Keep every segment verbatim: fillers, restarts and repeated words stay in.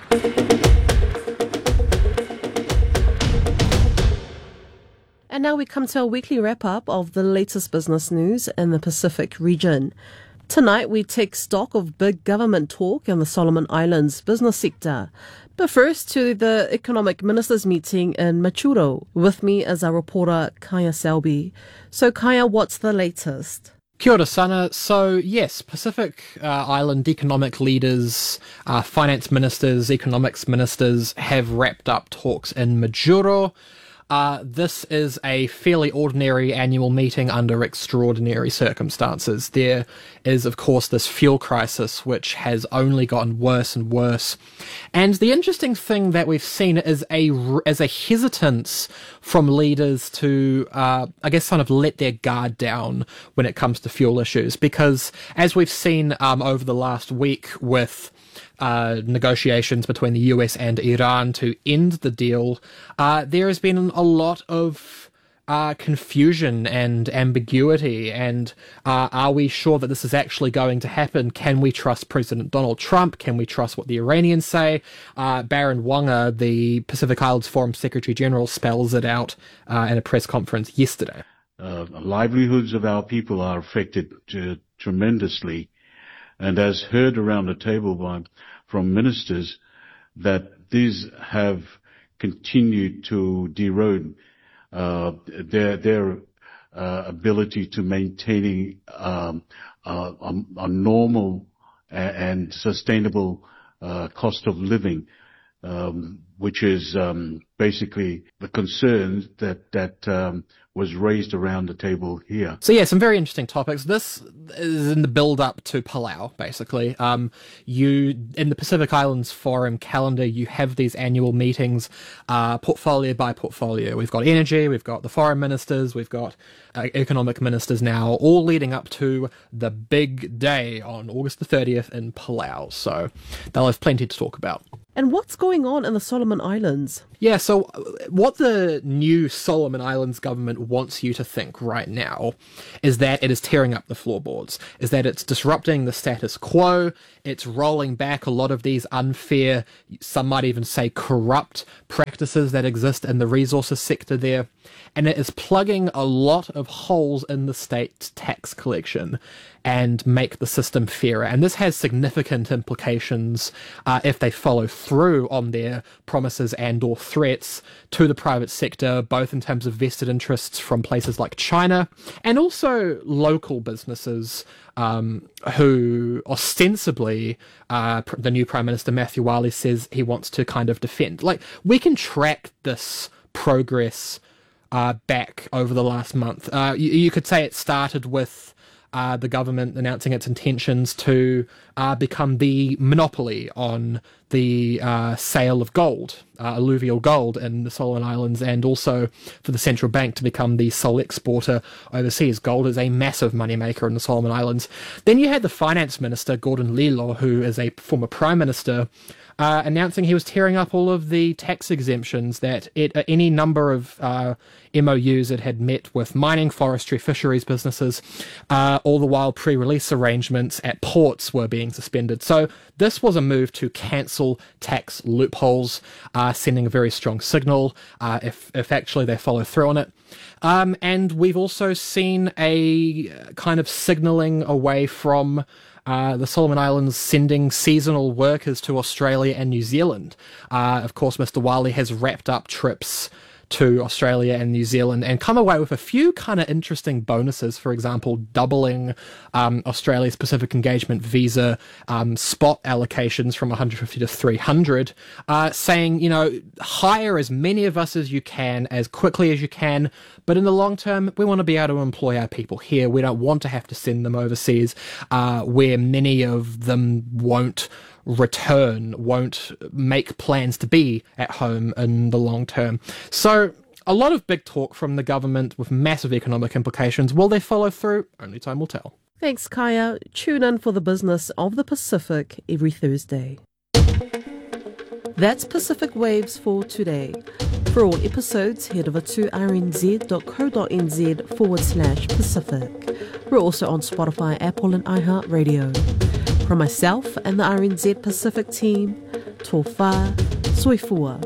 And now we come to our weekly wrap-up of the latest business news in the Pacific region. Tonight, we take stock of big government talk in the Solomon Islands business sector. But first, to the Economic Ministers meeting in Machuro. With me is our reporter, Kaya Selby. So, Kaya, what's the latest? Kia ora sana. So yes, Pacific uh, Island economic leaders, uh, finance ministers, economics ministers have wrapped up talks in Majuro. Uh, this is a fairly ordinary annual meeting under extraordinary circumstances. There is, of course, this fuel crisis, which has only gotten worse and worse. And the interesting thing that we've seen is a, is a hesitance from leaders to, uh, I guess, kind of let their guard down when it comes to fuel issues. Because as we've seen um, over the last week with Uh, negotiations between the U S and Iran to end the deal, uh, there has been a lot of uh, confusion and ambiguity. And uh, are we sure that this is actually going to happen? Can we trust President Donald Trump? Can we trust what the Iranians say? Uh, Baron Wanga, the Pacific Islands Forum Secretary General, spells it out uh, in a press conference yesterday. Uh, livelihoods of our people are affected uh, tremendously. And as heard around the table by, from ministers, that these have continued to erode uh, their their uh, ability to maintaining um, uh, a, a normal and sustainable uh, cost of living, um, which is um, basically the concern that that um, was raised around the table here. So yeah, some very interesting topics. This is in the build-up to Palau, basically. Um, you, in the Pacific Islands Forum calendar, you have these annual meetings, uh, portfolio by portfolio. We've got energy, we've got the foreign ministers, we've got uh, economic ministers now, all leading up to the big day on August the thirtieth in Palau. So they'll have plenty to talk about. And what's going on in the Solomon Islands? Yeah, so what the new Solomon Islands government wants you to think right now is that it is tearing up the floorboards, is that it's disrupting the status quo, it's rolling back a lot of these unfair, some might even say corrupt practices that exist in the resources sector there, and it is plugging a lot of holes in the state's tax collection and make the system fairer. And this has significant implications uh, if they follow through on their promises and or threats to the private sector, both in terms of vested interests from places like China and also local businesses um, who ostensibly uh, the new Prime Minister Matthew Wale says he wants to kind of defend. Like, we can track this progress uh, back over the last month. Uh, you, you could say it started with Uh, the government announcing its intentions to uh, become the monopoly on the uh, sale of gold, uh, alluvial gold in the Solomon Islands, and also for the central bank to become the sole exporter overseas. Gold is a massive moneymaker in the Solomon Islands. Then you had the finance minister, Gordon Lilo, who is a former prime minister, Uh, announcing he was tearing up all of the tax exemptions that it, uh, any number of uh, M O Us it had met with mining, forestry, fisheries businesses, uh, all the while pre-release arrangements at ports were being suspended. So this was a move to cancel tax loopholes, uh, sending a very strong signal uh, if, if actually they follow through on it. Um, and we've also seen a kind of signalling away from Uh, the Solomon Islands sending seasonal workers to Australia and New Zealand. Uh, of course, Mister Wale has wrapped up trips to Australia and New Zealand and come away with a few kind of interesting bonuses. For example, doubling um, Australia's Pacific Engagement visa um, spot allocations from one hundred fifty to three hundred, uh, saying, you know, hire as many of us as you can, as quickly as you can, but in the long term, we want to be able to employ our people here. We don't want to have to send them overseas, uh, where many of them won't return, won't make plans to be at home in the long term. So a lot of big talk from the government with massive economic implications. Will they follow through? Only time will tell. Thanks, Kaya. Tune in for the business of the Pacific every Thursday. That's Pacific Waves for today. For all episodes, head over to rnz.co.nz forward slash Pacific. We're also on Spotify, Apple and iHeartRadio. From myself and the R N Z Pacific team, tō whā, soifua.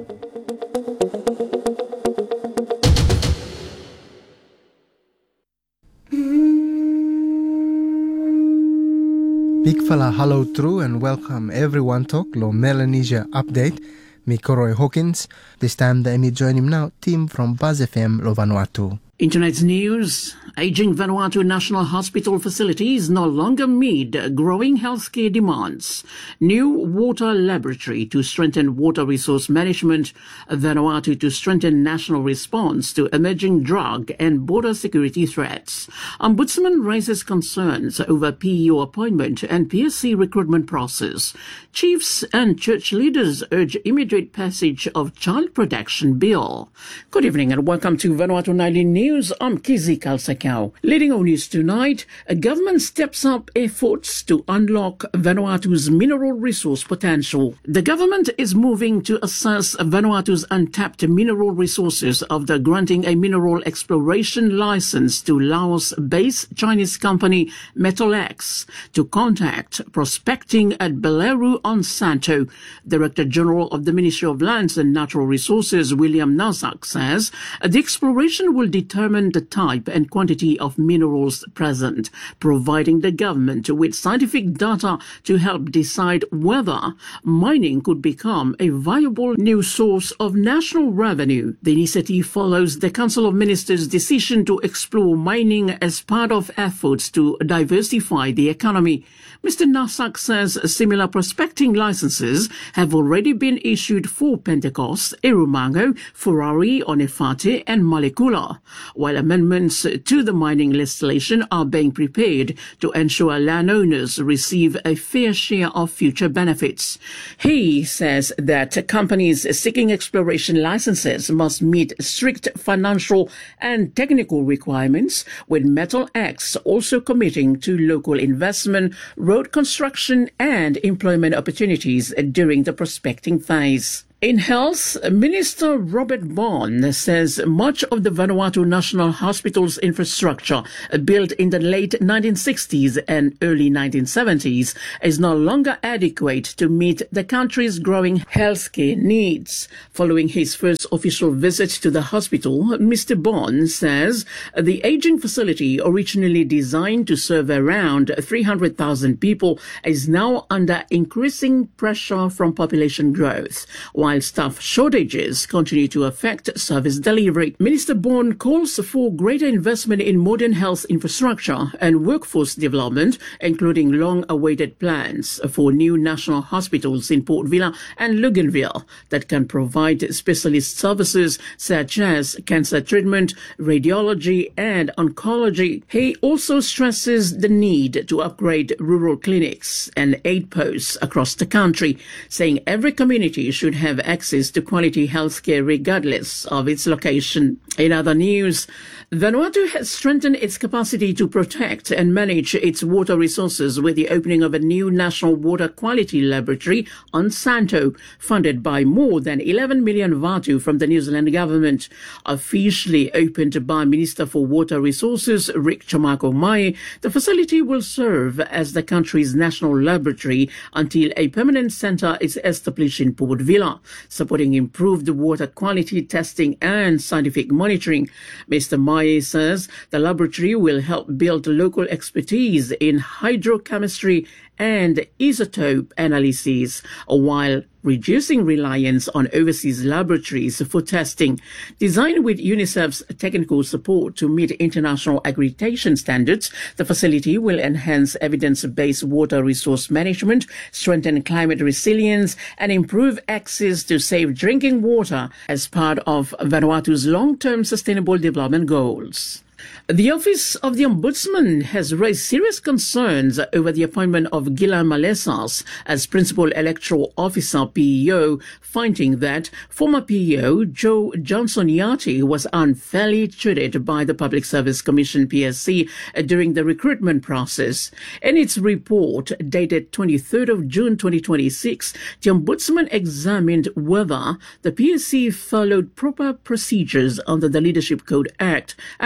Big fella hello true and welcome everyone to lo Melanesia update. Me Koroi Hawkins. This time the me join him now team from Buzz F M lo Vanuatu. Internet news. Aging Vanuatu National Hospital facilities no longer meet growing healthcare demands. New water laboratory to strengthen water resource management. Vanuatu to strengthen national response to emerging drug and border security threats. Ombudsman raises concerns over P E O appointment and P S C recruitment process. Chiefs and church leaders urge immediate passage of Child Protection Bill. Good evening and welcome to Vanuatu Nightly News. I'm Kizi Kalsakau. Leading on news tonight, a government steps up efforts to unlock Vanuatu's mineral resource potential. The government is moving to assess Vanuatu's untapped mineral resources after granting a mineral exploration license to Laos-based Chinese company Metalex to contact prospecting at Beleru on Santo. Director General of the Ministry of Lands and Natural Resources, William Nazak, says the exploration will determine the type and quantity of minerals present, providing the government with scientific data to help decide whether mining could become a viable new source of national revenue. The initiative follows the Council of Ministers' decision to explore mining as part of efforts to diversify the economy. Mister Nasak says similar prospecting licenses have already been issued for Pentecost, Erumango, Furari, Onefate and Malekula, while amendments to the mining legislation are being prepared to ensure landowners receive a fair share of future benefits. He says that companies seeking exploration licenses must meet strict financial and technical requirements, with Metalex also committing to local investment, road construction and employment opportunities during the prospecting phase. In health, Minister Robert Bond says much of the Vanuatu National Hospital's infrastructure, built in the late nineteen sixties and early nineteen seventies, is no longer adequate to meet the country's growing healthcare needs. Following his first official visit to the hospital, Mister Bond says the aging facility, originally designed to serve around three hundred thousand people, is now under increasing pressure from population growth, while staff shortages continue to affect service delivery. Minister Bond calls for greater investment in modern health infrastructure and workforce development, including long-awaited plans for new national hospitals in Port Vila and Luganville that can provide specialist services such as cancer treatment, radiology and oncology. He also stresses the need to upgrade rural clinics and aid posts across the country, saying every community should have access to quality healthcare regardless of its location. In other news, Vanuatu has strengthened its capacity to protect and manage its water resources with the opening of a new national water quality laboratory on Santo, funded by more than eleven million vatu from the New Zealand government. Officially opened by Minister for Water Resources Rick Chamako Mai, the facility will serve as the country's national laboratory until a permanent centre is established in Port Vila, supporting improved water quality testing and scientific monitoring. Mister Mai says the laboratory will help build local expertise in hydrochemistry and isotope analyses, while reducing reliance on overseas laboratories for testing. Designed with UNICEF's technical support to meet international accreditation standards, the facility will enhance evidence-based water resource management, strengthen climate resilience, and improve access to safe drinking water as part of Vanuatu's long-term sustainable development goals. The Office of the Ombudsman has raised serious concerns over the appointment of Gilan Malesas as Principal Electoral Officer P E O, finding that former P E O Joe Johnson-Yati was unfairly treated by the Public Service Commission P S C during the recruitment process. In its report dated twenty-third of June twenty twenty-six, the Ombudsman examined whether the P S C followed proper procedures under the Leadership Code Act and public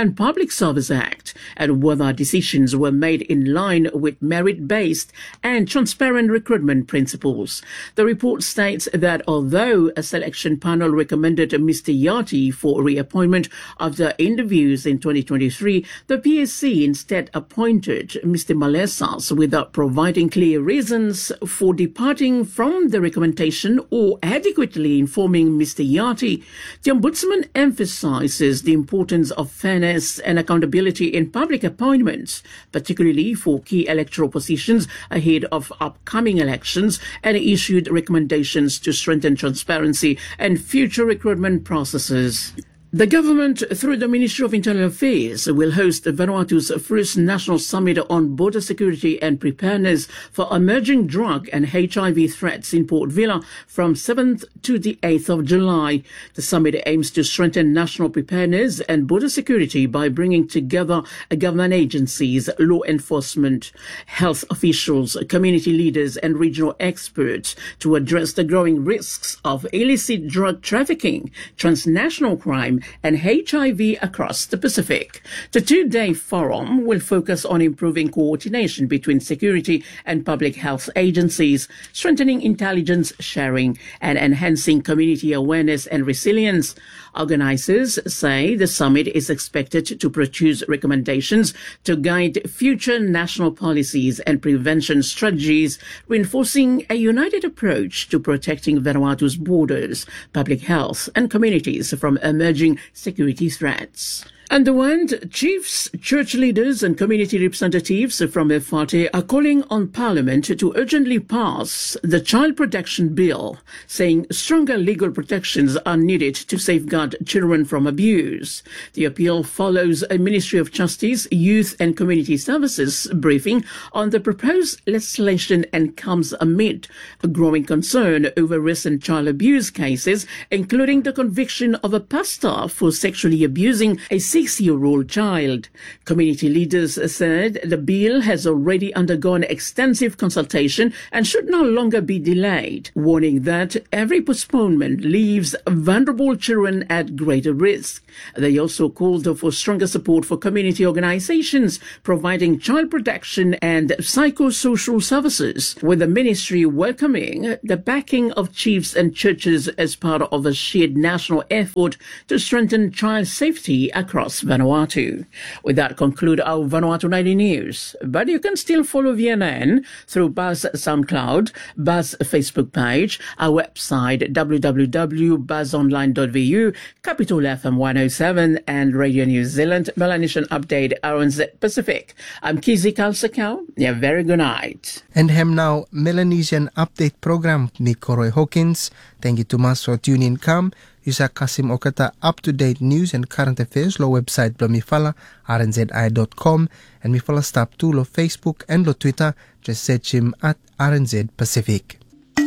Public Service Act and whether decisions were made in line with merit-based and transparent recruitment principles. The report states that although a selection panel recommended Mister Yati for reappointment after interviews in twenty twenty-three, the P S C instead appointed Mister Malesas without providing clear reasons for departing from the recommendation or adequately informing Mister Yati. The Ombudsman emphasizes the importance of fairness and accountability in public appointments, particularly for key electoral positions ahead of upcoming elections, and issued recommendations to strengthen transparency and future recruitment processes. The government, through the Ministry of Internal Affairs, will host Vanuatu's first national summit on border security and preparedness for emerging drug and H I V threats in Port Vila from seventh to the eighth of July. The summit aims to strengthen national preparedness and border security by bringing together government agencies, law enforcement, health officials, community leaders and regional experts to address the growing risks of illicit drug trafficking, transnational crime and H I V across the Pacific. The two-day forum will focus on improving coordination between security and public health agencies, strengthening intelligence sharing, and enhancing community awareness and resilience. Organizers say the summit is expected to produce recommendations to guide future national policies and prevention strategies, reinforcing a united approach to protecting Vanuatu's borders, public health, and communities from emerging security threats. On the one hand, chiefs, church leaders and community representatives from E F A T E are calling on Parliament to urgently pass the Child Protection Bill, saying stronger legal protections are needed to safeguard children from abuse. The appeal follows a Ministry of Justice, Youth and Community Services briefing on the proposed legislation and comes amid a growing concern over recent child abuse cases, including the conviction of a pastor for sexually abusing a six-year-old child. Community leaders said the bill has already undergone extensive consultation and should no longer be delayed, warning that every postponement leaves vulnerable children at greater risk. They also called for stronger support for community organizations providing child protection and psychosocial services, with the ministry welcoming the backing of chiefs and churches as part of a shared national effort to strengthen child safety across Vanuatu. With that, conclude our Vanuatu ninety news. But you can still follow V N N through Buzz SoundCloud, Buzz Facebook page, our website w w w dot buzz online dot v u, Capital F M one oh seven, and Radio New Zealand Melanesian Update R N Z Pacific. I'm Kizi Kalsakau. Yeah, very good night. And hem now Melanesian Update program ni Koroi Hawkins. Thank you to mas for tuning come. Yusa Kasim Okata up-to-date news and current affairs lo website blo mifala r n z i dot com and mifala stop to lo Facebook and lo Twitter just search him at R N Z Pacific.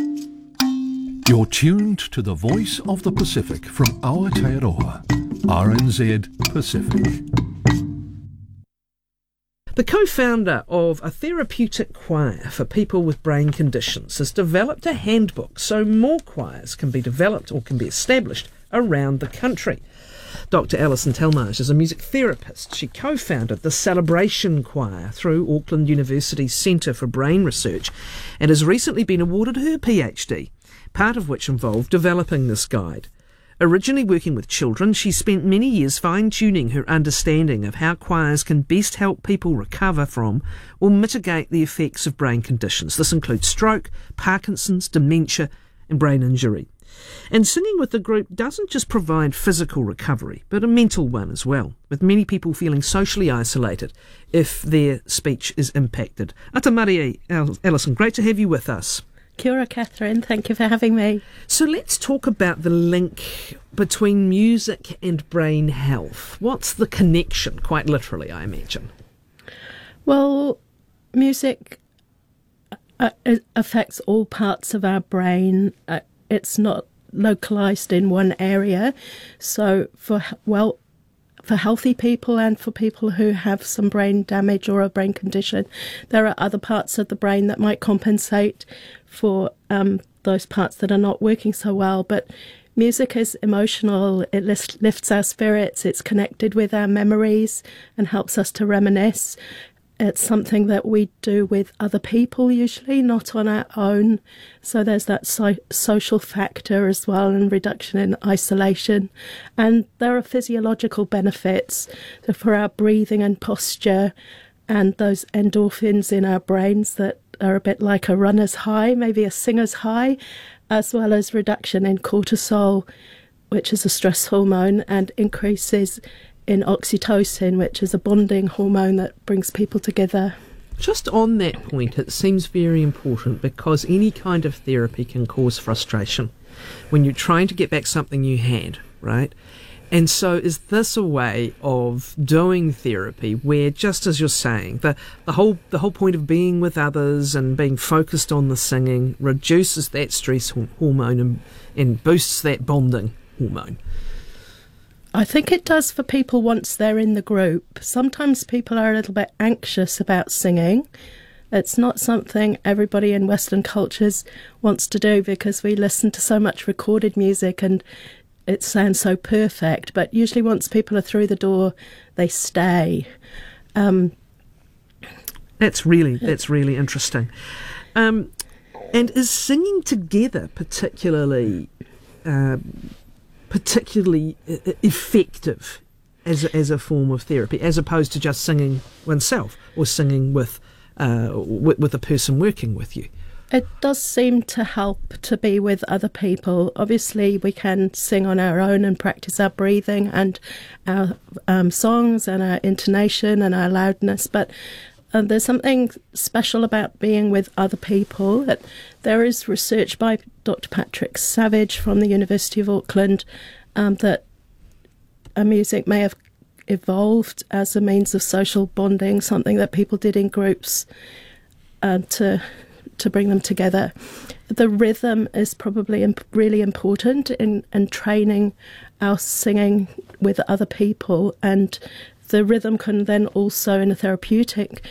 You're tuned to the voice of the Pacific from Aotearoa, R N Z Pacific. The co-founder of a therapeutic choir for people with brain conditions has developed a handbook so more choirs can be developed or can be established around the country. Doctor Alison Talmage is a music therapist. She co-founded the Celebration Choir through Auckland University's Centre for Brain Research and has recently been awarded her PhD, part of which involved developing this guide. Originally working with children, she spent many years fine-tuning her understanding of how choirs can best help people recover from or mitigate the effects of brain conditions. This includes stroke, Parkinson's, dementia and brain injury. And singing with the group doesn't just provide physical recovery, but a mental one as well, with many people feeling socially isolated if their speech is impacted. Ata Marie, Alison, great to have you with us. Kia ora, Catherine. Thank you for having me. So let's talk about the link between music and brain health. What's the connection, quite literally, I imagine? Well, music uh, it affects all parts of our brain. Uh, it's not localised in one area. So for, well, for healthy people and for people who have some brain damage or a brain condition, there are other parts of the brain that might compensate for um, those parts that are not working so well. But music is emotional. It lifts our spirits. It's connected with our memories and helps us to reminisce. It's something that we do with other people usually, not on our own. So there's that so- social factor as well, and reduction in isolation. And there are physiological benefits for our breathing and posture, and those endorphins in our brains that are a bit like a runner's high, maybe a singer's high, as well as reduction in cortisol, which is a stress hormone, and increases in oxytocin, which is a bonding hormone that brings people together. Just on that point, it seems very important because any kind of therapy can cause frustration when you're trying to get back something you had, right? And so is this a way of doing therapy where, just as you're saying, the, the whole the whole point of being with others and being focused on the singing reduces that stress hormone and, and boosts that bonding hormone? I think it does for people once they're in the group. Sometimes people are a little bit anxious about singing. It's not something everybody in Western cultures wants to do because we listen to so much recorded music and it sounds so perfect. But usually once people are through the door, they stay. Um, that's really that's really interesting. Um, and is singing together particularly... Uh, particularly effective as a, as a form of therapy, as opposed to just singing oneself or singing with, uh, with with a person working with you? It does seem to help to be with other people. Obviously, we can sing on our own and practice our breathing and our um, songs and our intonation and our loudness, but Uh, there's something special about being with other people. That there is research by Doctor Patrick Savage from the University of Auckland um, that uh, music may have evolved as a means of social bonding, something that people did in groups uh, to to bring them together. The rhythm is probably imp- really important in, in training our singing with other people, and the rhythm can then also, in a therapeutic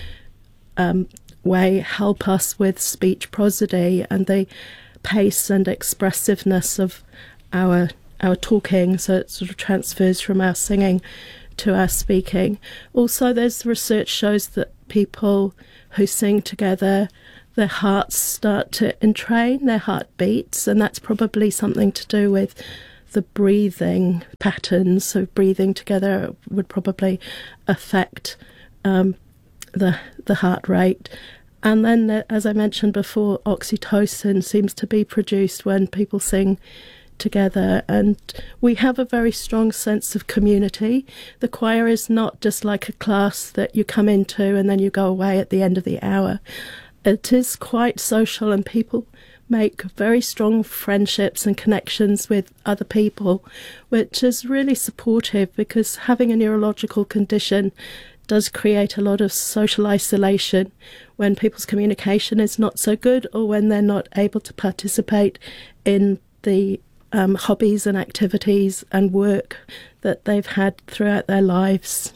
um, way, help us with speech prosody and the pace and expressiveness of our our talking, so it sort of transfers from our singing to our speaking. Also, there's research shows that people who sing together, their hearts start to entrain, their heart beats, and that's probably something to do with the breathing patterns. So breathing together would probably affect um, the the heart rate. And then, uh, as I mentioned before, oxytocin seems to be produced when people sing together, and we have a very strong sense of community. The choir is not just like a class that you come into and then you go away at the end of the hour. It is quite social, and people make very strong friendships and connections with other people, which is really supportive, because having a neurological condition does create a lot of social isolation when people's communication is not so good, or when they're not able to participate in the um, hobbies and activities and work that they've had throughout their lives.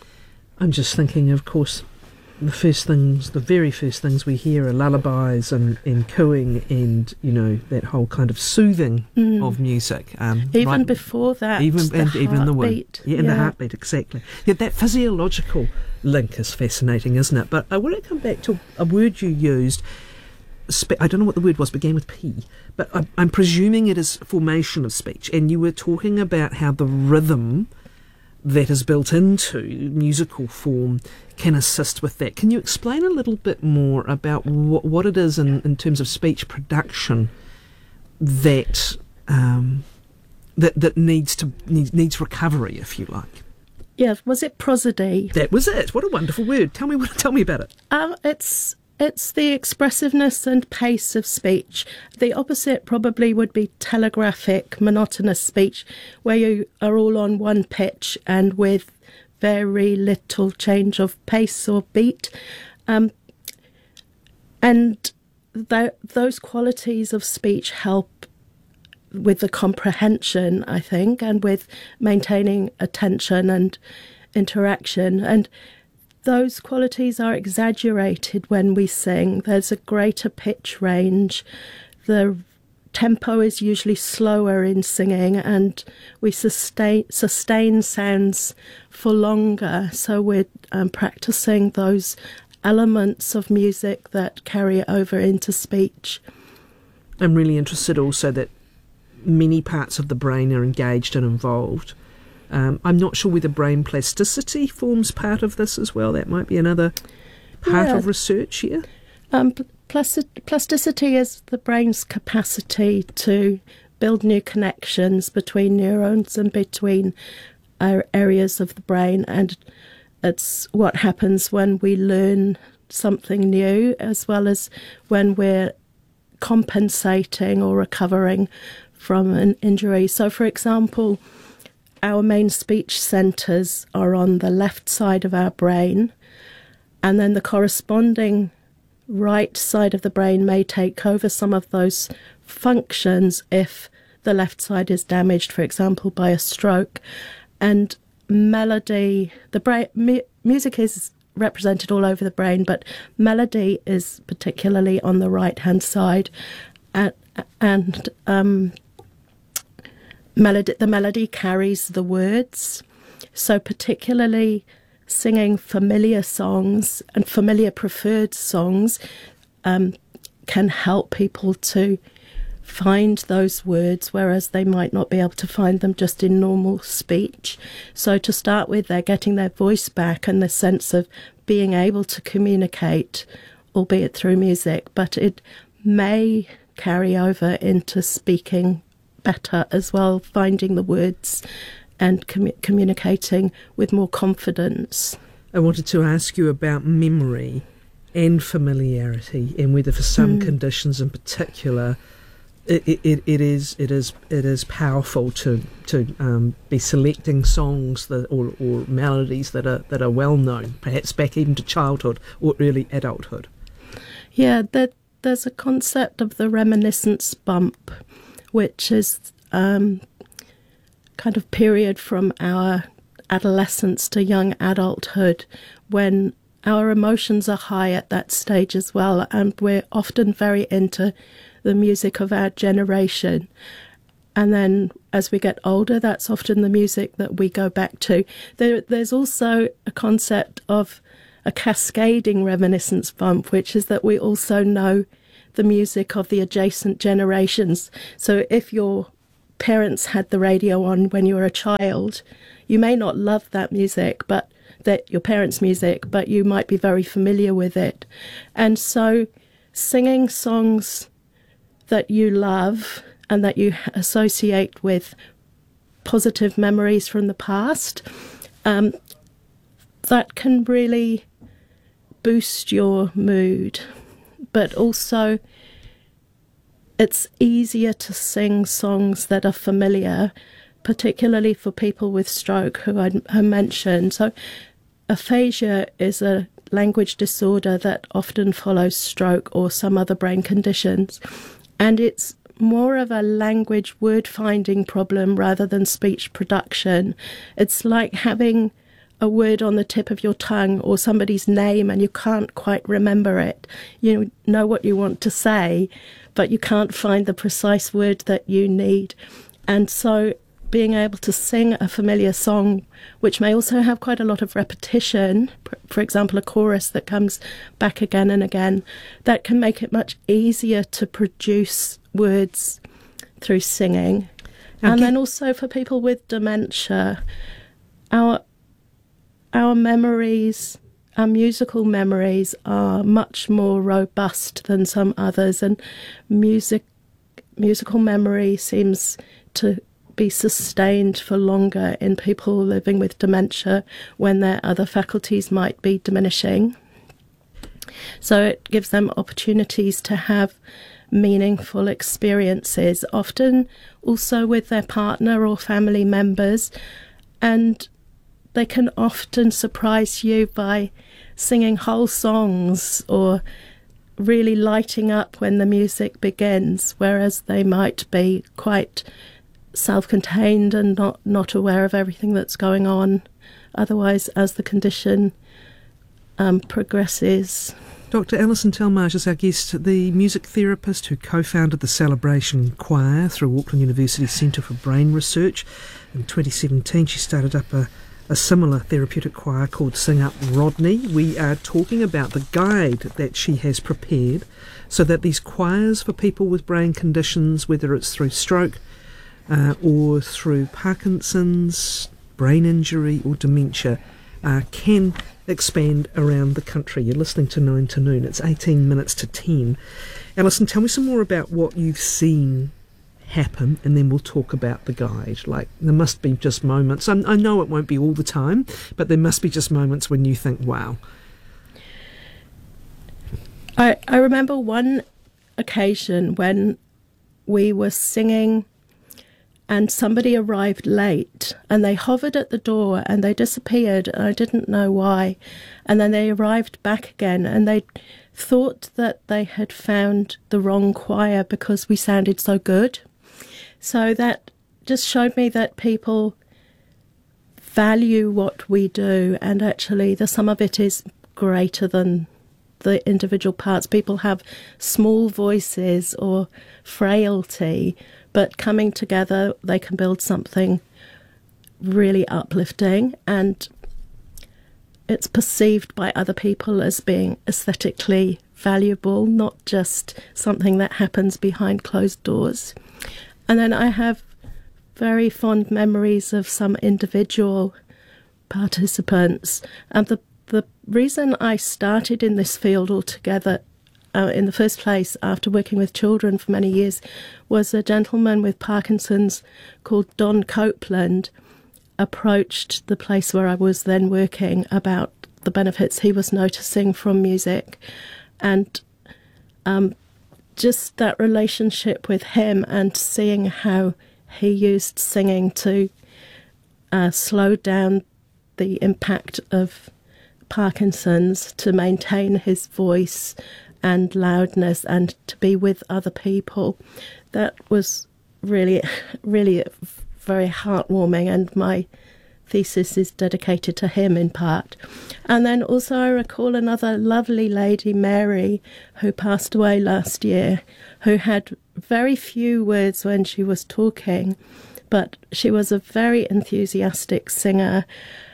I'm just thinking, of course, the first things, the very first things we hear are lullabies and, and cooing and, you know, that whole kind of soothing Mm. of music. Um, Even right, before that, even the and even the wind, heartbeat. yeah, and Yeah. the heartbeat, exactly. Yeah, that physiological link is fascinating, isn't it? But I want to come back to a word you used. Spe- I don't know what the word was, began with P, but I'm, I'm presuming it is formation of speech. And you were talking about how the rhythm that is built into musical form can assist with that. Can you explain a little bit more about wh- what it is in, in terms of speech production that um, that that needs to needs, needs recovery, if you like? Yeah, was it prosody? That was it. What a wonderful word. Tell me, tell me about it. Um, it's it's the expressiveness and pace of speech. The opposite probably would be telegraphic, monotonous speech, where you are all on one pitch and with very little change of pace or beat. Um, and th- those qualities of speech help with the comprehension, I think, and with maintaining attention and interaction. And those qualities are exaggerated when we sing. There's a greater pitch range. The tempo is usually slower in singing, and we sustain sustain sounds for longer. So we're um, practicing those elements of music that carry over into speech. I'm really interested also that many parts of the brain are engaged and involved. Um, I'm not sure whether brain plasticity forms part of this as well. That might be another part Yeah. of research here. Um, plastic, plasticity is the brain's capacity to build new connections between neurons and between our areas of the brain, and it's what happens when we learn something new, as well as when we're compensating or recovering from an injury. So, for example, our main speech centres are on the left side of our brain, and then the corresponding right side of the brain may take over some of those functions if the left side is damaged, for example, by a stroke. And melody, the brain, mu- music is represented all over the brain, but melody is particularly on the right-hand side, and, and um, melody, the melody carries the words. So particularly singing familiar songs and familiar preferred songs um, can help people to find those words, whereas they might not be able to find them just in normal speech. So to start with, they're getting their voice back and the sense of being able to communicate, albeit through music, but it may carry over into speaking better as well, finding the words and com- communicating with more confidence. I wanted to ask you about memory and familiarity, and whether for some Mm. conditions in particular it, it, it is it is it is powerful to to um, be selecting songs that or, or melodies that are that are well known, perhaps back even to childhood or early adulthood. Yeah, there, there's a concept of the reminiscence bump, which is um, kind of period from our adolescence to young adulthood, when our emotions are high at that stage as well, and we're often very into the music of our generation. And then as we get older, that's often the music that we go back to. There, there's also a concept of a cascading reminiscence bump, which is that we also know the music of the adjacent generations. So if your parents had the radio on when you were a child, you may not love that music, but that your parents' music, but you might be very familiar with it. And so singing songs that you love and that you associate with positive memories from the past, um, that can really boost your mood. But also, it's easier to sing songs that are familiar, particularly for people with stroke, who I, I mentioned. So aphasia is a language disorder that often follows stroke or some other brain conditions. And it's more of a language word-finding problem rather than speech production. It's like having a word on the tip of your tongue or somebody's name and you can't quite remember it. You know what you want to say, but you can't find the precise word that you need. And so being able to sing a familiar song, which may also have quite a lot of repetition, for example, a chorus that comes back again and again, that can make it much easier to produce words through singing. Okay. And then also for people with dementia, our our memories, our musical memories are much more robust than some others, and music musical memory seems to be sustained for longer in people living with dementia when their other faculties might be diminishing. So it gives them opportunities to have meaningful experiences, often also with their partner or family members, and they can often surprise you by singing whole songs or really lighting up when the music begins, whereas they might be quite self-contained and not, not aware of everything that's going on otherwise as the condition um, progresses. Doctor Alison Telmarsh is our guest, the music therapist who co-founded the Celebration Choir through Auckland University Centre for Brain Research. In twenty seventeen, she started up a, a similar therapeutic choir called Sing Up Rodney. We are talking about the guide that she has prepared so that these choirs for people with brain conditions, whether it's through stroke uh, or through Parkinson's, brain injury or dementia, uh, can expand around the country. You're listening to Nine to Noon. It's eighteen minutes to ten. Alison, tell me some more about what you've seen happen, and then we'll talk about the guide. Like, there must be just moments. I, I know it won't be all the time, but there must be just moments when you think, wow. I, I remember one occasion when we were singing and somebody arrived late and they hovered at the door and they disappeared and I didn't know why. And then they arrived back again and they thought that they had found the wrong choir because we sounded so good. So that just showed me that people value what we do, and actually the sum of it is greater than the individual parts. People have small voices or frailty, but coming together, they can build something really uplifting, and it's perceived by other people as being aesthetically valuable, not just something that happens behind closed doors. And then I have very fond memories of some individual participants. And the, the reason I started in this field altogether Uh, in the first place, after working with children for many years, was a gentleman with Parkinson's called Don Copeland approached the place where I was then working about the benefits he was noticing from music. And um, just that relationship with him and seeing how he used singing to uh, slow down the impact of Parkinson's, to maintain his voice and loudness, and to be with other people. That was really, really very heartwarming, and my thesis is dedicated to him in part. And then also I recall another lovely lady, Mary, who passed away last year, who had very few words when she was talking, but she was a very enthusiastic singer,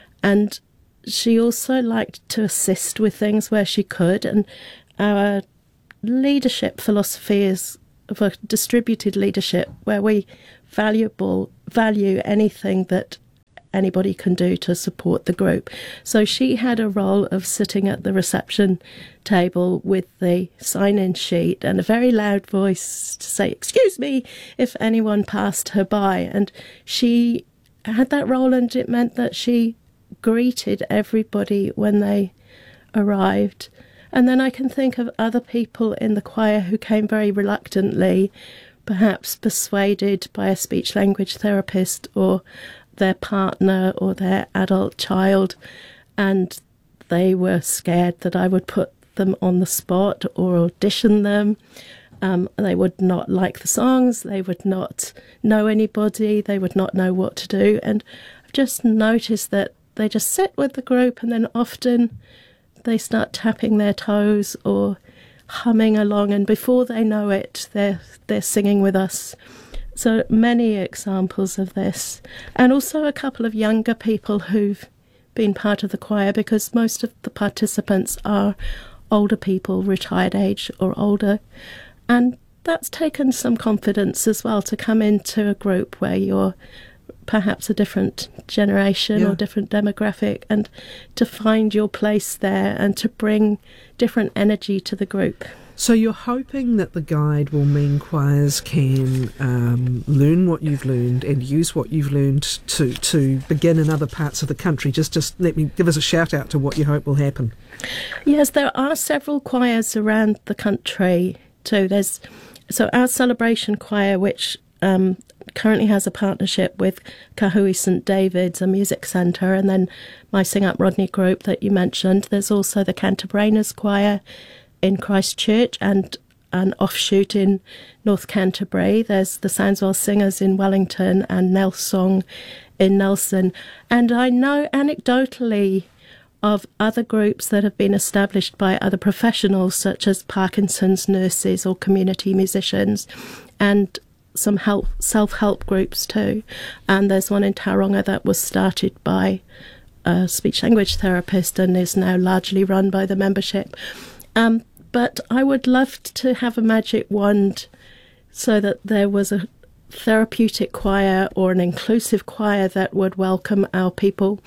and she also liked to assist with things where she could. And our leadership philosophy is of a distributed leadership where we valuable value anything that anybody can do to support the group. So she had a role of sitting at the reception table with the sign-in sheet and a very loud voice to say, "Excuse me," if anyone passed her by. And she had that role, and it meant that she greeted everybody when they arrived. And then I can think of other people in the choir who came very reluctantly, perhaps persuaded by a speech-language therapist or their partner or their adult child, and they were scared that I would put them on the spot or audition them. Um, they would not like the songs, they would not know anybody, they would not know what to do. And I've just noticed that they just sit with the group, and then often they start tapping their toes or humming along, and before they know it, they're they're singing with us. So many examples of this. And also a couple of younger people who've been part of the choir, because most of the participants are older people, retired age or older. And that's taken some confidence as well, to come into a group where you're perhaps a different generation yeah. or different demographic, and to find your place there and to bring different energy to the group. So you're hoping that the guide will mean choirs can um, learn what you've learned and use what you've learned to, to begin in other parts of the country. Just, just let me give us a shout out to what you hope will happen. Yes, there are several choirs around the country too. There's so our Celebration Choir, which um, currently has a partnership with Kahui St David's, a music centre, and then my Sing Up Rodney group that you mentioned. There's also the Canterbrainers Choir in Christchurch and an offshoot in North Canterbury. There's the Sandswell Singers in Wellington and Nelsong in Nelson. And I know anecdotally of other groups that have been established by other professionals, such as Parkinson's nurses or community musicians, and some help, self-help groups too. And there's one in Tauranga that was started by a speech-language therapist and is now largely run by the membership. Um, but I would love to have a magic wand so that there was a therapeutic choir or an inclusive choir that would welcome our people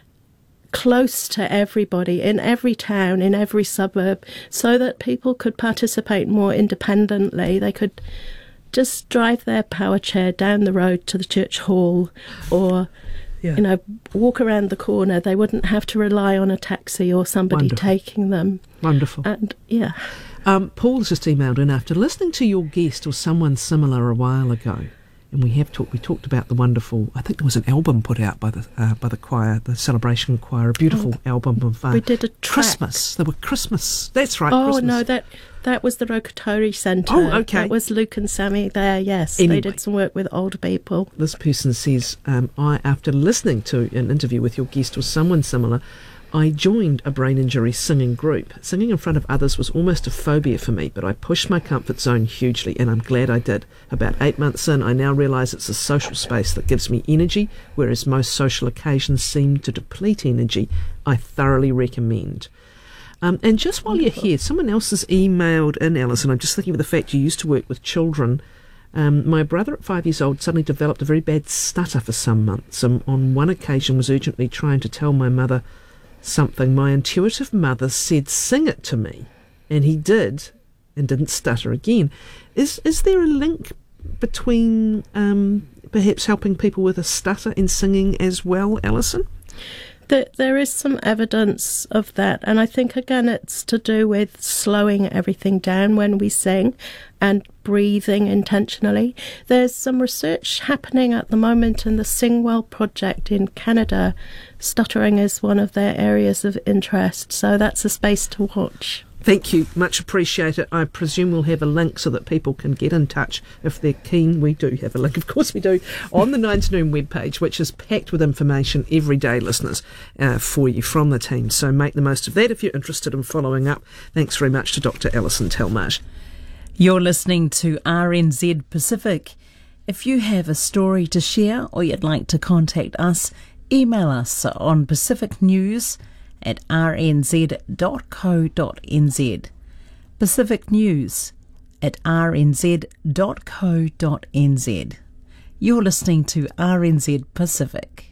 close to everybody, in every town, in every suburb, so that people could participate more independently. They could just drive their power chair down the road to the church hall, or yeah. you know, walk around the corner. They wouldn't have to rely on a taxi or somebody Wonderful. taking them. Wonderful. And yeah. Um, Paul's just emailed in after listening to your guest or someone similar a while ago, and we have talked. We talked about the wonderful. I think there was an album put out by the uh, by the choir, the Celebration Choir, a beautiful oh, album of uh, we did a track. Christmas. There were Christmas. That's right. Oh Christmas. no, that that was the Rokatori Centre. Oh, okay. That was Luke and Sammy there. Yes, anyway, they did some work with old people. This person says, um, I after listening to an interview with your guest or someone similar, I joined a brain injury singing group. Singing in front of others was almost a phobia for me, but I pushed my comfort zone hugely, and I'm glad I did. About eight months in, I now realise it's a social space that gives me energy, whereas most social occasions seem to deplete energy. I thoroughly recommend. Um, and just while you're here, someone else has emailed in, Alison. I'm just thinking of the fact you used to work with children. Um, my brother at five years old suddenly developed a very bad stutter for some months, and on one occasion was urgently trying to tell my mother something. My intuitive mother said, sing it to me, and he did, and didn't stutter again. Is is there a link between um, perhaps helping people with a stutter and singing as well, Alison? There, there is some evidence of that, and I think again it's to do with slowing everything down when we sing and breathing intentionally. There's some research happening at the moment in the Sing Well project in Canada. Stuttering is one of their areas of interest, so that's a space to watch. Thank you, much appreciated. I presume we'll have a link so that people can get in touch if they're keen. We do have a link, of course we do, on the Nine to Noon webpage, which is packed with information every day, listeners, uh, for you from the team. So make the most of that if you're interested in following up. Thanks very much to Doctor Alison Telmarsh. You're listening to R N Z Pacific. If you have a story to share or you'd like to contact us, email us on Pacific News at r n z dot co dot n z. Pacific News at r n z dot co dot n z. You're listening to R N Z Pacific.